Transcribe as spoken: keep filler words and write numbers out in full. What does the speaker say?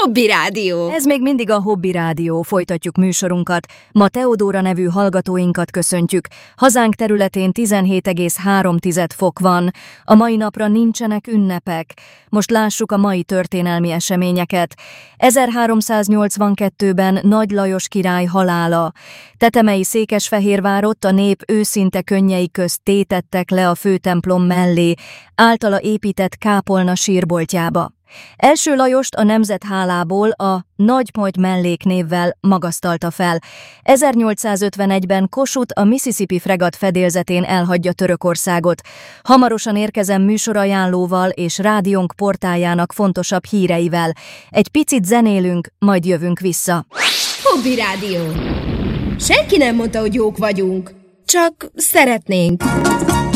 Hobby Rádió. Ez még mindig a Hobby Rádió, folytatjuk műsorunkat. Ma Teodóra nevű hallgatóinkat köszöntjük. Hazánk területén tizenhét egész három fok van. A mai napra nincsenek ünnepek. Most lássuk a mai történelmi eseményeket. ezerháromszáznyolcvankettőben Nagy Lajos király halála. Tetemei Székesfehérvárot a nép őszinte könnyei közt tétettek le a főtemplom mellé, általa épített kápolna sírboltjába. Első Lajost a nemzet hálából a Nagy-Mogy melléknévvel magasztalta fel. ezernyolcszázötvenegyben Kossuth a Mississippi fregatt fedélzetén elhagyja Törökországot. Hamarosan érkezem műsorajánlóval és rádiónk portájának fontosabb híreivel. Egy picit zenélünk, majd jövünk vissza. Hobby Rádió. Senki nem mondta, hogy jók vagyunk. Csak szeretnénk.